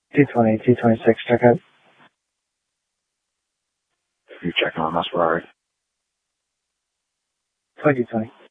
220, 226, check out. You're checking on us, Ferrari. 2220.